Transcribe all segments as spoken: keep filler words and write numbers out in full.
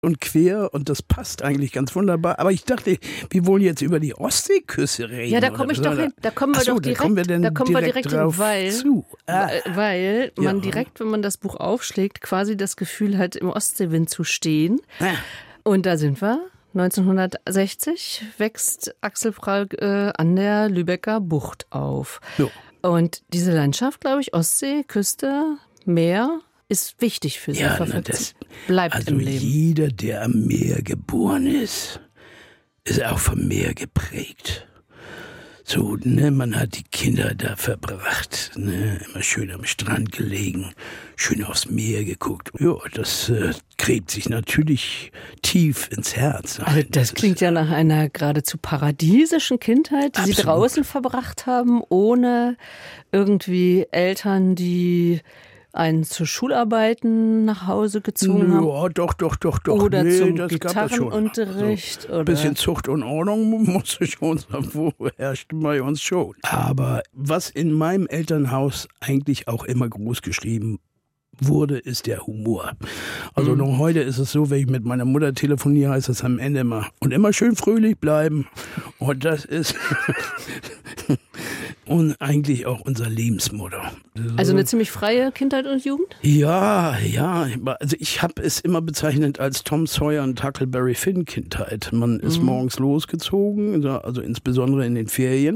und quer und das passt eigentlich ganz wunderbar. Aber ich dachte, wir wollen jetzt über die Ostseeküste reden. Ja, da komme ich doch hin. Da kommen wir so, doch direkt, da kommen wir, denn da kommen wir direkt direkt drauf hin, weil, zu. Ah. weil man Ja. direkt, wenn man das Buch aufschlägt, quasi das Gefühl hat, im Ostseewind zu stehen. Ah. Und da sind wir. neunzehnhundertsechzig wächst Axel Fralk äh, an der Lübecker Bucht auf. Jo. Und diese Landschaft, glaube ich, Ostsee, Küste, Meer, ist wichtig für sie. Ja, Ver- na, das, bleibt also im Leben. jeder, der am Meer geboren ist, ist auch vom Meer geprägt. So, ne, man hat die Kinder da verbracht, ne, immer schön am Strand gelegen, schön aufs Meer geguckt. Ja, das äh, gräbt sich natürlich tief ins Herz. Also das klingt ja nach einer geradezu paradiesischen Kindheit, die Sie Absolut. draußen verbracht haben, ohne irgendwie Eltern, die einen zu Schularbeiten nach Hause gezogen haben. Ja, doch, doch, doch, doch. Oder nee, zum das gab es schon. Gitarrenunterricht. So, oder ein bisschen Zucht und Ordnung musste schon sein, wo herrschte bei uns schon. Aber was in meinem Elternhaus eigentlich auch immer groß geschrieben wurde, ist der Humor. Also noch heute ist es so, wenn ich mit meiner Mutter telefoniere, heißt es am Ende immer, und immer schön fröhlich bleiben. Und das ist und eigentlich auch unser Lebensmotto. Also eine ziemlich freie Kindheit und Jugend? Ja, ja. Also ich habe es immer bezeichnet als Tom Sawyer und Huckleberry Finn Kindheit. Man ist Mhm. morgens morgens losgezogen, also insbesondere in den Ferien,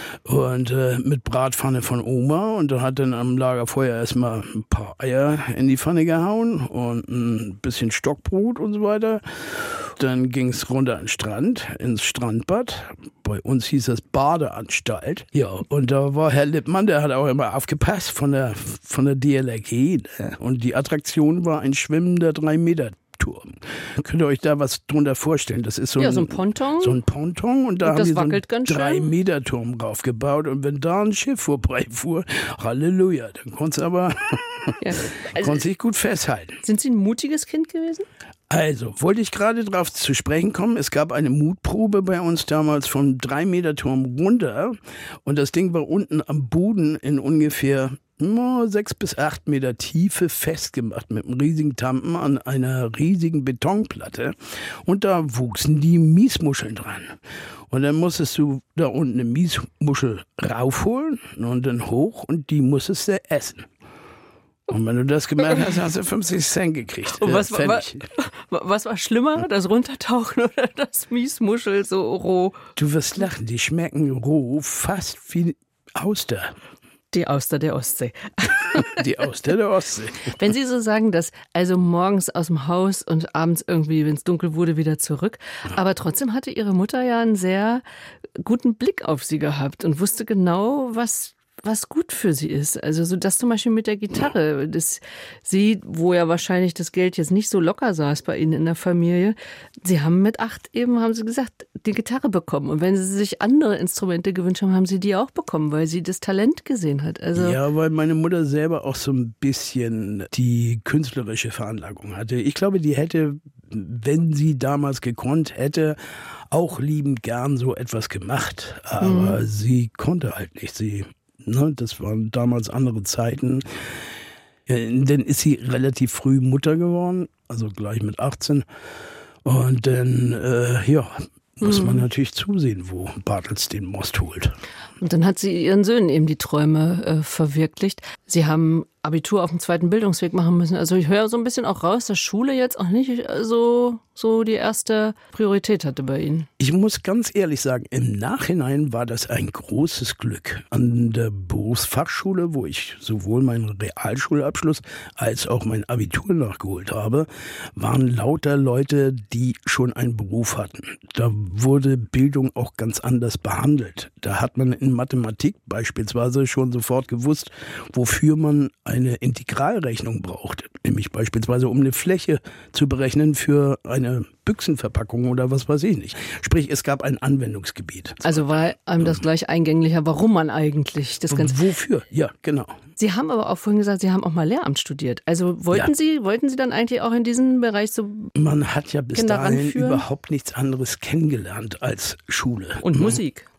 und äh, mit Bratpfanne von Oma, und da hat dann am Lagerfeuer erstmal ein paar Eier in die Pfanne gehauen und ein bisschen Stockbrot und so weiter. Dann ging es runter an den Strand, ins Strandbad. Bei uns hieß das Badeanstalt. Ja, und da war Herr Lippmann, der hat auch immer aufgepasst von der, von der D L R G. Ne? Und die Attraktion war ein schwimmender drei Meter Turm. Könnt ihr euch da was drunter vorstellen? Das ist so, Ja, ein, so ein Ponton. So ein Ponton und da Und haben das die so wackelt einen ganz schön. drei Meter Turm draufgebaut. Und wenn da ein Schiff vorbeifuhr, Halleluja, dann konntest du aber Ja. Also, konntest dich gut festhalten. sind Sie ein mutiges Kind gewesen? Also, wollte ich gerade darauf zu sprechen kommen. Es gab eine Mutprobe bei uns damals vom drei Meter Turm runter. Und das Ding war unten am Boden in ungefähr oh, sechs bis acht Meter Tiefe festgemacht mit einem riesigen Tampen an einer riesigen Betonplatte. Und da wuchsen die Miesmuscheln dran. Und dann musstest du da unten eine Miesmuschel raufholen und dann hoch und die musstest du essen. Und wenn du das gemacht hast, hast du fünfzig Cent gekriegt. Und was, äh, war, was war schlimmer, das Runtertauchen oder das Miesmuschel so roh? Du wirst lachen, die schmecken roh, fast wie Auster. Die Auster der Ostsee. Die Auster der Ostsee. Wenn Sie so sagen, dass also morgens aus dem Haus und abends irgendwie, wenn es dunkel wurde, wieder zurück. Aber trotzdem hatte Ihre Mutter ja einen sehr guten Blick auf Sie gehabt und wusste genau, was was gut für sie ist. Also so das zum Beispiel mit der Gitarre. Das, sie, wo ja wahrscheinlich das Geld jetzt nicht so locker saß bei Ihnen in der Familie, Sie haben mit acht eben, haben Sie gesagt, die Gitarre bekommen. Und wenn Sie sich andere Instrumente gewünscht haben, haben Sie die auch bekommen, weil sie das Talent gesehen hat. Also ja, weil meine Mutter selber auch so ein bisschen die künstlerische Veranlagung hatte. Ich glaube, die hätte, wenn sie damals gekonnt hätte, auch liebend gern so etwas gemacht. Aber mhm. sie konnte halt nicht. Sie Ne, das waren damals andere Zeiten. Ja, dann ist sie relativ früh Mutter geworden, also gleich mit achtzehn. Und dann, äh, ja, muss mhm. man natürlich zusehen, wo Bartels den Most holt. Und dann hat sie ihren Söhnen eben die Träume äh, verwirklicht. Sie haben Abitur auf dem zweiten Bildungsweg machen müssen. Also ich höre so ein bisschen auch raus, dass Schule jetzt auch nicht so, so die erste Priorität hatte bei Ihnen. Ich muss ganz ehrlich sagen, im Nachhinein war das ein großes Glück. An der Berufsfachschule, wo ich sowohl meinen Realschulabschluss als auch mein Abitur nachgeholt habe, waren lauter Leute, die schon einen Beruf hatten. Da wurde Bildung auch ganz anders behandelt. Da hat man in Mathematik beispielsweise schon sofort gewusst, wofür man eine Integralrechnung braucht, nämlich beispielsweise um eine Fläche zu berechnen für eine Büchsenverpackung oder was weiß ich nicht. Sprich, es gab ein Anwendungsgebiet. Also war einem das gleich eingänglicher, warum man eigentlich das Ganze... Wofür? Ja, genau. Sie haben aber auch vorhin gesagt, Sie haben auch mal Lehramt studiert. Also wollten ja. Sie, wollten Sie dann eigentlich auch in diesem Bereich so... Man hat ja bis Kinder dahin ranführen? überhaupt nichts anderes kennengelernt als Schule. Und Musik.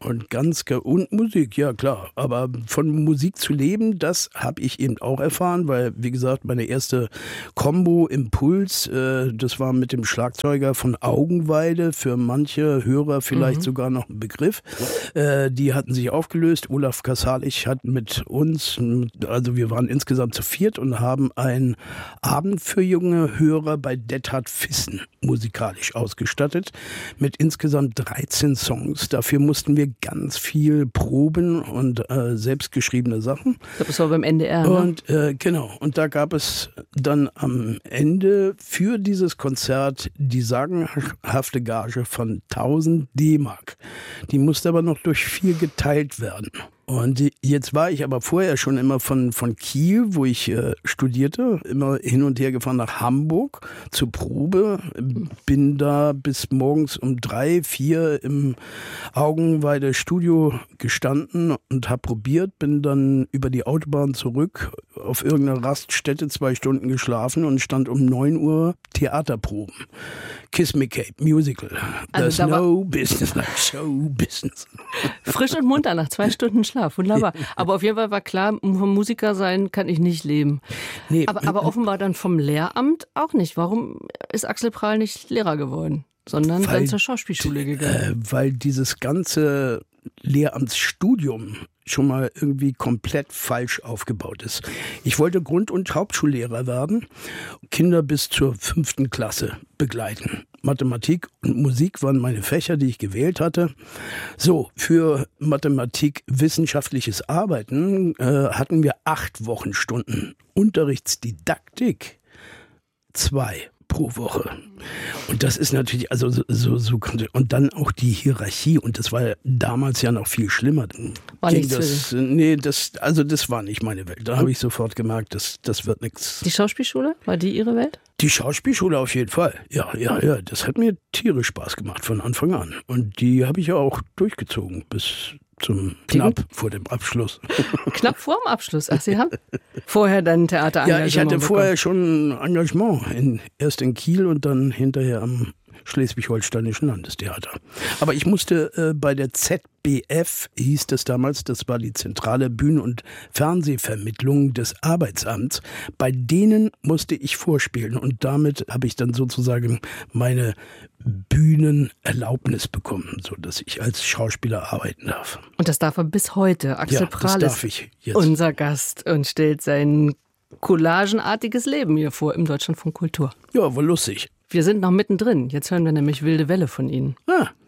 Und ganz ge- und Musik, ja klar. Aber von Musik zu leben, das habe ich eben auch erfahren, weil, wie gesagt, meine erste Combo Impuls, äh, das war mit dem Schlagzeuger von Augenweide, für manche Hörer vielleicht mhm. sogar noch ein Begriff. Äh, die hatten sich aufgelöst. Olaf Kasalich hat mit uns, also wir waren insgesamt zu viert und haben einen Abend für junge Hörer bei Dethard Fissen musikalisch ausgestattet mit insgesamt dreizehn Songs. Dafür mussten wir ganz viel proben und äh, selbstgeschriebene Sachen. Das war beim N D R, ne? Und äh, genau, und da gab es dann am Ende für dieses Konzert die sagenhafte Gage von tausend D-Mark. Die musste aber noch durch vier geteilt werden. Und jetzt war ich aber vorher schon immer von, von Kiel, wo ich äh, studierte, immer hin und her gefahren nach Hamburg zur Probe. Bin da bis morgens um drei, vier im Augenweide Studio gestanden und habe probiert. Bin dann über die Autobahn zurück auf irgendeiner Raststätte zwei Stunden geschlafen und stand um neun Uhr Theaterproben. Kiss Me Kate, Musical. There's Also no business like show business. Frisch und munter nach zwei Stunden Schlaf, wunderbar. Aber auf jeden Fall war klar, vom Musiker sein kann ich nicht leben. Nee, aber, aber offenbar dann vom Lehramt auch nicht. Warum ist Axel Prahl nicht Lehrer geworden, sondern weil, dann zur Schauspielschule gegangen? Äh, weil dieses ganze Lehramtsstudium schon mal irgendwie komplett falsch aufgebaut ist. Ich wollte Grund- und Hauptschullehrer werden, Kinder bis zur fünften Klasse begleiten. Mathematik und Musik waren meine Fächer, die ich gewählt hatte. So, für Mathematik wissenschaftliches Arbeiten äh, hatten wir acht Wochenstunden Unterrichtsdidaktik, zwei pro Woche. Und das ist natürlich, also so, so, so und dann auch die Hierarchie, und das war damals ja noch viel schlimmer. War nichts das, für dich. Nee, das, also das war nicht meine Welt. Da habe ich sofort gemerkt, das, das wird nichts. Die Schauspielschule, war die Ihre Welt? Die Schauspielschule auf jeden Fall. Ja, ja, ja. Das hat mir tierisch Spaß gemacht von Anfang an. Und die habe ich ja auch durchgezogen bis zum knapp vor dem Abschluss. Knapp vor dem Abschluss? Ach, Sie haben vorher dann Theaterengagement Ja, ich hatte bekommen. vorher schon Engagement. In, erst in Kiel und dann hinterher am Schleswig-Holsteinischen Landestheater. Aber ich musste äh, bei der Z B F, hieß das damals, das war die zentrale Bühnen- und Fernsehvermittlung des Arbeitsamts, bei denen musste ich vorspielen und damit habe ich dann sozusagen meine Bühnenerlaubnis bekommen, sodass ich als Schauspieler arbeiten darf. Und das darf er bis heute. Axel Ja, Prahl das darf ist ich jetzt. unser Gast und stellt sein collagenartiges Leben hier vor im Deutschlandfunk Kultur. Ja, war lustig. Wir sind noch mittendrin. Jetzt hören wir nämlich Wilde Welle von Ihnen. Ah,